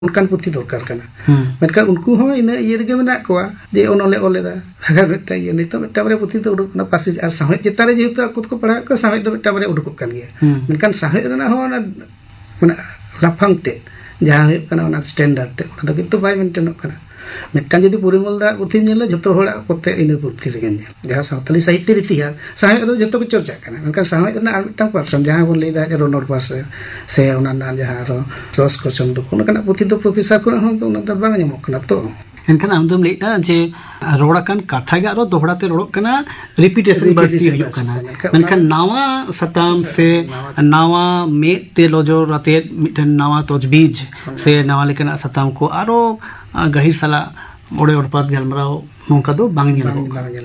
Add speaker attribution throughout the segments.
Speaker 1: उनकान पुथी दरकार कना मेनखान उनको हो इन इये रेगे मेना कोआ जे ओनले ओलेरा भागा बेटा ये नितो बेटा बारे पुथी तो उडुक ना पासी आर साहे चेतारे जेहेतु आको को पढ़ा को साहे दो बेटा बारे उडुक कान गया मेनखान साहे रना हो ना माने लाफांग ते जहां है कना ना स्टैंडर्ड ते ओना किंतु बाय मेंटेन कना मेटान जदि परिमल दा पुथी नेला जतो होड़ा कोते इन पुथी रेगे जहां सावताली साहित्य इतिहास साहे दो जतो को चर्चा कना मेनखान साहे ना आर मिटांग पर्सन जहां बोन लेदा रोनर पास से ओना ना जहां रो सोस को चंदो कोना कना पुथी तो प्रोफेसर को हो तो ना बांग ᱧᱟᱢᱚᱜ ᱠᱟᱱᱟ तो
Speaker 2: एनखान आम दोम लेटा जे रोड़ाकान कथा गे आरो दोहड़ाते रोड़क कना रिपीटेशन बढ़ती हुई कना मेनखान नावा सताम से नावा मेते लोजोर आते मिटन नावा तजबीज से नावा लेकना सताम को आरो गहिर साला ओड़े ओड़पात गलमराव नोंका दो बांग ᱧᱮᱞ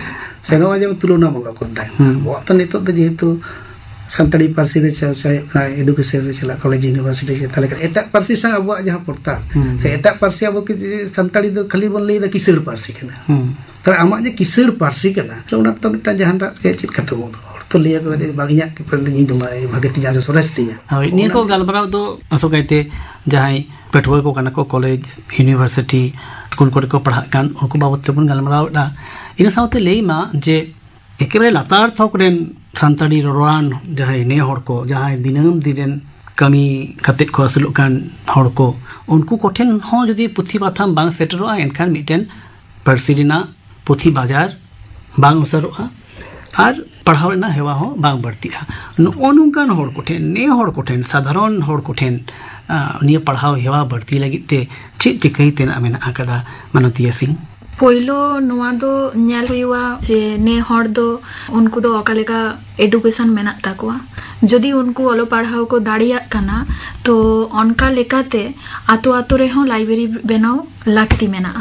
Speaker 1: से नवा जे तुलना मंगा कोता वो तो नितो दे जेहेतु संताड़ी पार्सी रे चाहे एडुकेशन रे चला कॉलेज यूनिवर्सिटी से ताले एटा पार्सी सा अब जहां पड़ता से एटा पार्सी अब कि संताड़ी दो खाली बन लेदा किसर पार्सी कना तर आमा जे किसर पार्सी कना तो उना तो मिटा जहां रे चित कतो तो लिया को बागिया के पर नि दुमा भागति जा सरस्ती
Speaker 2: हाय नि को गलबराव दो असो कहते जहां पेटवा को कना को कॉलेज यूनिवर्सिटी स्कूल को पढ़ा कान उनको बाबत बन गलबराव दा इन सावते लेमा जे एकेबारे लातार थोकरेन सानताड़ी रोरान जहां ने हड़ को जहां दिनम दिनेन कमी कतेत को असलुक कान हड़ को उनको कोठेन हो जदि पुथी बाथाम बांग सेटरोआ एनखान मिटेन पार्सिरिना पुथी बाजार बांग उसरोआ आर पढ़ाव ना हेवा हो बांग बढ़तिया नोनुकान हड़ कोठेन ने हड़ कोठेन साधारण हड़ कोठेन निये पढ़ाव हेवा बढ़ती लगिते चे चिकई तेना मेना आकदा मानतिया सिंह
Speaker 3: पोइलो नोआ दो ᱧᱮᱞ हुआ जे ने हर दो उनको दो अकालेका एडुकेशन मेना ताकुआ जदि उनको ओलो पढ़ाओ को दाड़िया कना तो अनका लेकाते आतो आतो रे हो लाइब्रेरी बनाओ लागती मेना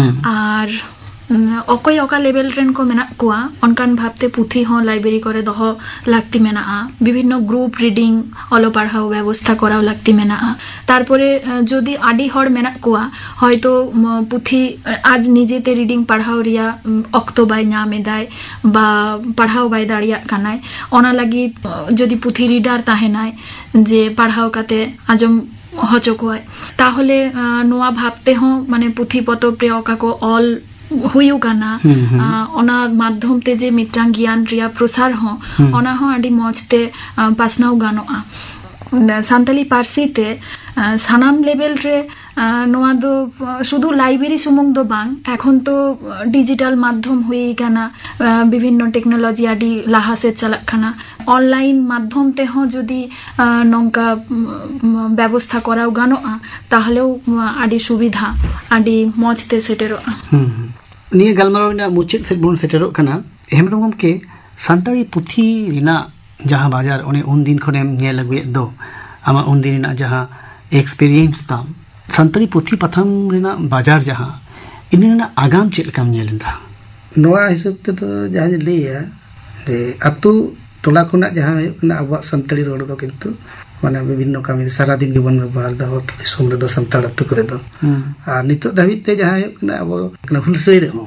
Speaker 3: आर अकोय अका लेवल रेन को मेना कुआ अनकान भाबते पुथी हो लाइब्रेरी करे दहो लागती मेना विभिन्न ग्रुप रीडिंग ओलो पढ़ाओ व्यवस्था कराओ लागती मेना तारपरे जदि आडी हर मेना कुआ हयतो पुथी आज निजेते रीडिंग पढ़ाओ रिया अक्तो बाय ᱧᱟᱢᱮᱫᱟᱭ बा पढ़ाओ बाय दाड़िया कानाय ओना लागि जदि पुथी रीडर ताहेनाय जे पढ़ाओ काते आजम हचो कोय ताहले नोआ भाबते हो माने पुथी पतब रे अका को ऑल हुयु गाना ओना माध्यम ते जे मिटांग ज्ञान रिया प्रसार हो ओना हो आडी मजते पासनाव गानोआ सानताली पार्सी ते सानाम लेवल रे नोआ दो शुधु लाइब्रेरी सुमुंग दो बांग एखन तो डिजिटल माध्यम हुई गाना विभिन्न टेक्नोलॉजी आडी लाहा से चलक खाना ऑनलाइन माध्यम ते हो जदि नंका व्यवस्था कराओ गानोआ ताहलेও आडी सुविधा आडी मजते सेटेरोआ
Speaker 2: निये गलमराव ना मुचित से बोन सेटेरो कना हेमरंगम के सानताड़ी पुथी रिना जहां बाजार ओने उन दिन खनेम नेल लगुए दो आमा उन दिन ना जहां एक्सपीरियंस ताम सानताड़ी पुथी पथम रिना बाजार जहां इनना आगाम चेल काम नेलंदा
Speaker 1: नोआ हिसाब ते तो जहां लेया जे अतु टोला खुना जहां ना अब सानताड़ी रोड दो किंतु माने विभिन्न कामी सारा दिन के बन व्यवहार दा होत दिसोम रे दो सानताड़ अतु करे दो आ नितो दाबित ते जहां ना अब कना हुलसई रे हो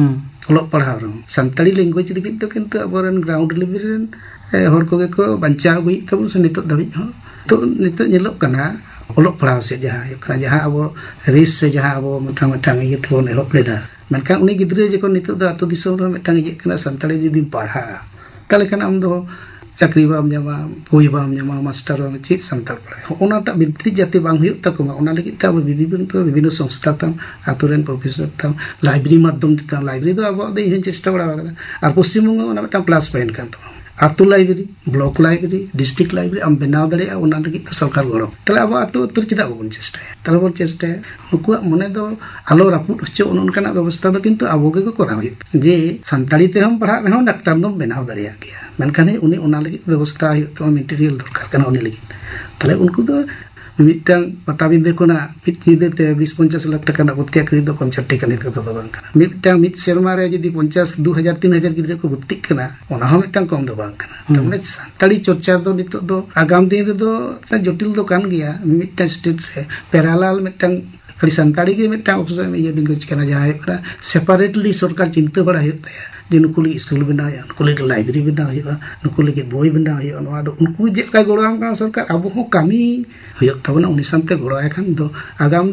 Speaker 1: ओलो पढ़ाव रे सानताड़ी लैंग्वेज रे किंतु अबरन ग्राउंड लेवल रेन हर कोगे को बंचा गई तब से नितो दाबी हो तो नितो ñelok kana ओलो पढ़ाव से जहां अब रिस से जहां अब मठा मठा ये तो ने होप लेदा मेनखान उनी गिद्रे जेको नितो दा अतो दिसोम रे मेटांग ये kana सानताड़ी जदि पढ़ा ताले kana आम दो चाकरी बाम जामा पोई बाम जामा मास्टर बाम चीज सानताड़ पढ़ा ओनाटा बिद्री जाति बांग हुई तकमा ओना लगी ता विभिन्न संस्था तम आतुरेन प्रोफेसर तम लाइब्रेरी माध्यम तम लाइब्रेरी दो अब दे इन चेष्टा बड़ा और पश्चिम बंग ओना मेटा प्लस पॉइंट कान तो आतु library block library district library आम बनाव दड़े ओना लगी तो सरकार गड़ो तले अब आतु उत्तर चिदा बन चेष्टाया तले बन चेष्टाया नुकुआ मने दो आलो रापुट हचो ओनकाना व्यवस्था दो किंतु आबोगे को करा हुई जे सानताड़ी ते हम पढ़ा रहे डाक्टर दो बनाव दड़िया गया मेनखान उनी ओना लगी व्यवस्था तो मटेरियल दरकार कना उनी लगी तले उनको दो मिटांग पटाबिंदे कोना पिचिदे ते 20-50 लाख टाका ना भर्ती करी दो कम छट्टी कनी तो बांग कना मिटांग मिट सेरमा रे जदी 50 2000 3000 गिद्रे को भर्ती कना ओना हम मिटांग कम दो बांग कना तमने सानताड़ी चर्चा दो नितो दो आगाम दिन रे दो जटिल दो कान गया मिटांग स्टेट रे पेरालाल मिटांग खाली सानताड़ी के मिटांग ऑप्शन ये लैंग्वेज कना जहां है सेपरेटली सरकार चिंता बड़ा होता है जे नुकु लगी स्कूल बनाव हुआ नुकु लगी लाइब्रेरी बनाव हुआ नुकु लगी बोई बनाव हुआ नोआ दो उनको जे का गड़ो आम सरकार अब हो कमी हुआ तबना उनी सानते गड़ो खान दो आगाम